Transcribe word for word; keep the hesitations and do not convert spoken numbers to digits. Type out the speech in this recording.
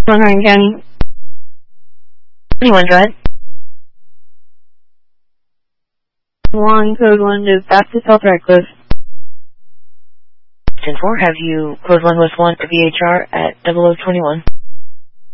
Orange County. twenty-one, go ahead. One, code one to Baptist Health Radcliffe. ten four, have you code one with one to V H R at double oh twenty-one.